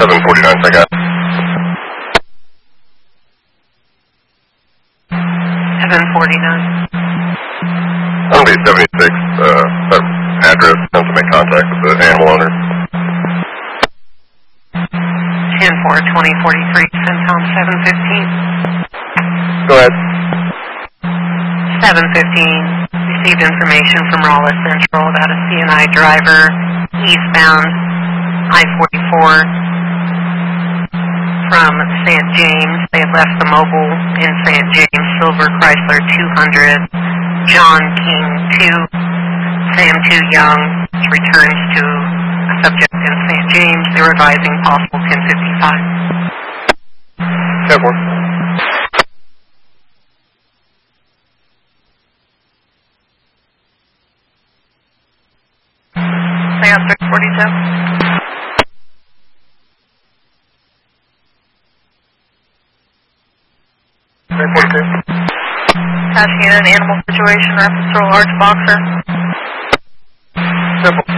749, I got. 749. That'll be 76, that address, to make contact with the animal owner. 10-4-2043, Centom 715. Go ahead. 715, received information from Raleigh Central about a CNI driver eastbound I-44 from St. James. They had left the mobile in St. James, Silver Chrysler 200, John King 2, Sam 2 Young, returns to a subject in St. James. They were advising possible 1055. 10-4. Stay on 642. Attaching in an animal situation, reference to a large boxer. Simple.